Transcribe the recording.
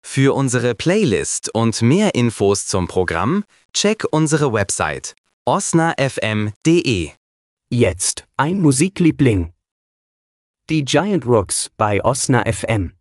Für unsere Playlist und mehr Infos zum Programm, check unsere Website osnafm.de. Jetzt ein Musikliebling. Die Giant Rooks bei Osna FM.